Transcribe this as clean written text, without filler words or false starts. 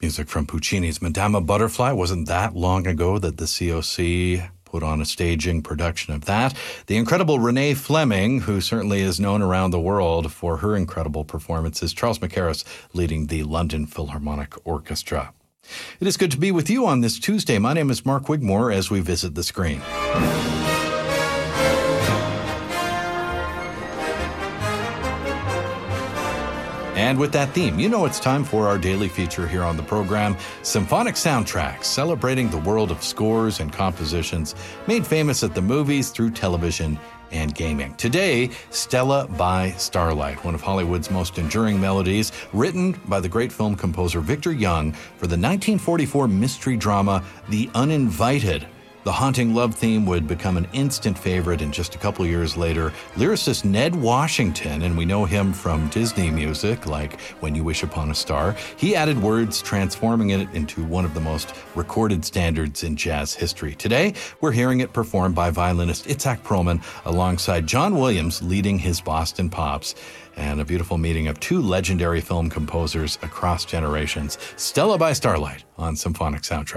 Music from Puccini's Madama Butterfly. Wasn't that long ago that the COC put on a staging production of that. The incredible Renee Fleming, who certainly is known around the world for her incredible performances. Charles Mackerras leading the London Philharmonic Orchestra. It is good to be with you on this Tuesday. My name is Mark Wigmore as we visit the screen. And with that theme, you know it's time for our daily feature here on the program, Symphonic Soundtracks, celebrating the world of scores and compositions made famous at the movies, through television, and gaming. Today, Stella by Starlight, one of Hollywood's most enduring melodies, written by the great film composer Victor Young for the 1944 mystery drama The Uninvited. The haunting love theme would become an instant favorite, and just a couple years later, lyricist Ned Washington, and we know him from Disney music like When You Wish Upon a Star, he added words, transforming it into one of the most recorded standards in jazz history. Today, we're hearing it performed by violinist Itzhak Perlman alongside John Williams leading his Boston Pops, and a beautiful meeting of two legendary film composers across generations. Stella by Starlight on Symphonic Soundtrack.